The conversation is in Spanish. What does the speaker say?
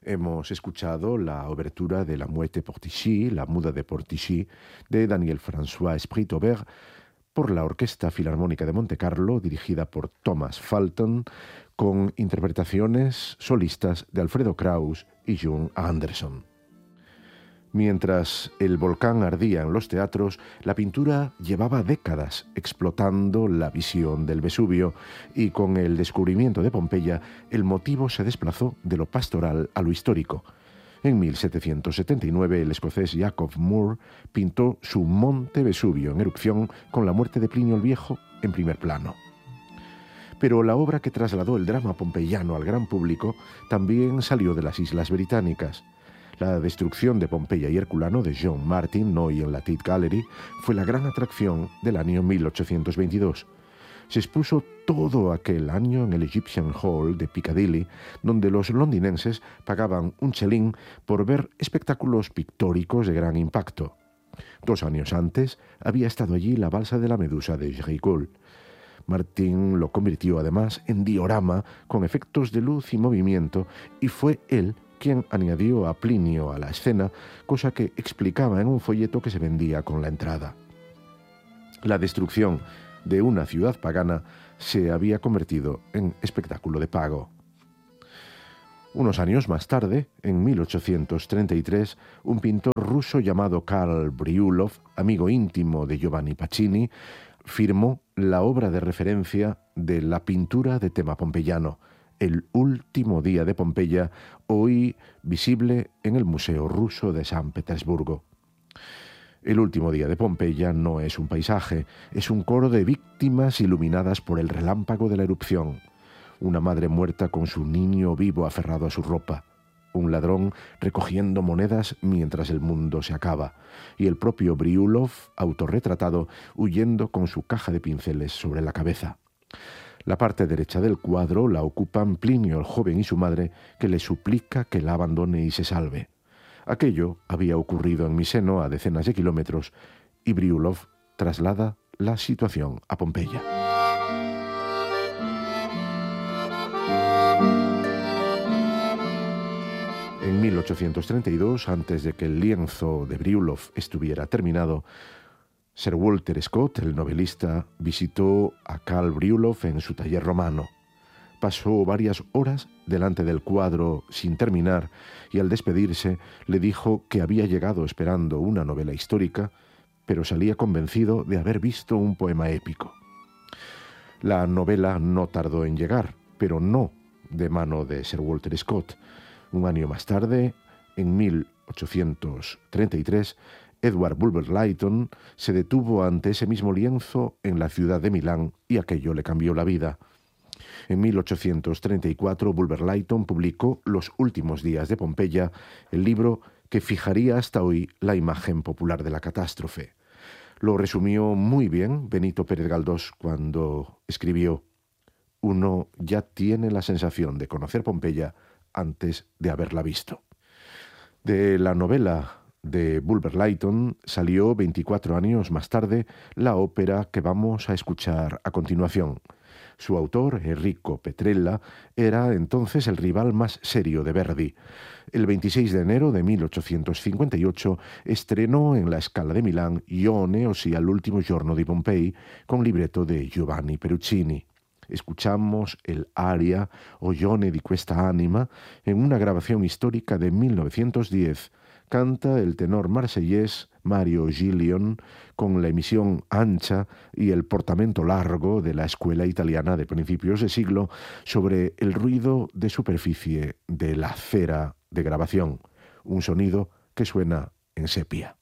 Hemos escuchado la obertura de La Muette Portichy, La Muda de Portichy, de Daniel-François Esprit-Aubert, por la Orquesta Filarmónica de Montecarlo, dirigida por Thomas Fulton, con interpretaciones solistas de Alfredo Kraus y June Anderson. Mientras el volcán ardía en los teatros, la pintura llevaba décadas explotando la visión del Vesubio, y con el descubrimiento de Pompeya, el motivo se desplazó de lo pastoral a lo histórico. En 1779, el escocés Jacob Moore pintó su Monte Vesubio en erupción, con la muerte de Plinio el Viejo en primer plano. Pero la obra que trasladó el drama pompeyano al gran público también salió de las Islas Británicas. La destrucción de Pompeya y Herculano, de John Martin, hoy en la Tate Gallery, fue la gran atracción del año 1822. Se expuso todo aquel año en el Egyptian Hall de Piccadilly, donde los londinenses pagaban un chelín por ver espectáculos pictóricos de gran impacto. 2 años antes había estado allí la balsa de la Medusa de Géricault. Martin lo convirtió además en diorama con efectos de luz y movimiento, y fue él quien añadió a Plinio a la escena, cosa que explicaba en un folleto que se vendía con la entrada. La destrucción de una ciudad pagana se había convertido en espectáculo de pago. Unos años más tarde, en 1833, un pintor ruso llamado Karl Briulov, amigo íntimo de Giovanni Pacini, firmó la obra de referencia de la pintura de tema pompeyano, El último día de Pompeya, hoy visible en el Museo Ruso de San Petersburgo. El último día de Pompeya no es un paisaje, es un coro de víctimas iluminadas por el relámpago de la erupción. Una madre muerta con su niño vivo aferrado a su ropa. Un ladrón recogiendo monedas mientras el mundo se acaba. Y el propio Briulov, autorretratado, huyendo con su caja de pinceles sobre la cabeza. La parte derecha del cuadro la ocupan Plinio el joven y su madre, que le suplica que la abandone y se salve. Aquello había ocurrido en Miseno, a decenas de kilómetros, y Briulov traslada la situación a Pompeya. En 1832, antes de que el lienzo de Briulov estuviera terminado, Sir Walter Scott, el novelista, visitó a Karl Briulov en su taller romano. Pasó varias horas delante del cuadro sin terminar, y al despedirse le dijo que había llegado esperando una novela histórica, pero salía convencido de haber visto un poema épico. La novela no tardó en llegar, pero no de mano de Sir Walter Scott. Un año más tarde, en 1833, Edward Bulwer Lytton se detuvo ante ese mismo lienzo en la ciudad de Milán, y aquello le cambió la vida. En 1834, Bulwer Lytton publicó Los últimos días de Pompeya, el libro que fijaría hasta hoy la imagen popular de la catástrofe. Lo resumió muy bien Benito Pérez Galdós cuando escribió: «Uno ya tiene la sensación de conocer Pompeya antes de haberla visto». De la novela de Bulwer Lytton salió 24 años más tarde la ópera que vamos a escuchar a continuación. Su autor, Enrico Petrella, era entonces el rival más serio de Verdi. El 26 de enero de 1858 estrenó en la Scala de Milán Ione, ossia l'ultimo giorno di Pompei, con libretto de Giovanni Peruccini. Escuchamos el aria O Ione di questa anima en una grabación histórica de 1910. Canta el tenor marsellés Mario Gillion, con la emisión ancha y el portamento largo de la escuela italiana de principios de siglo, sobre el ruido de superficie de la cera de grabación, un sonido que suena en sepia.